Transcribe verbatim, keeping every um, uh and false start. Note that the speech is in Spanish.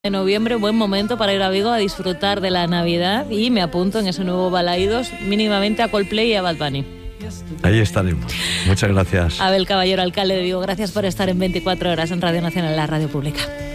de noviembre, buen momento para ir a Vigo a disfrutar de la Navidad, y me apunto en ese nuevo Balaídos mínimamente a Coldplay y a Bad Bunny. Ahí estaremos. Muchas gracias. Abel Caballero, alcalde de Vigo, gracias por estar en veinticuatro horas en Radio Nacional, la radio pública.